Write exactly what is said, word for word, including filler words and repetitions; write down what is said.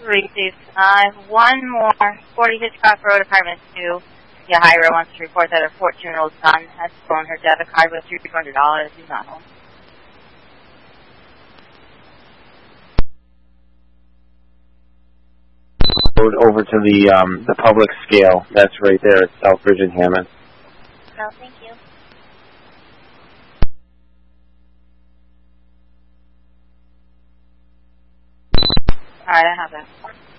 three two five. One more. forty Hitchcock Road, apartment two. Yahira wants to report that her fourteen-year-old son has stolen her debit card with two hundred dollars. He's not home. Over to the um, the public scale. That's right there at Southbridge and Hammond. No, thank you. All right, I have that.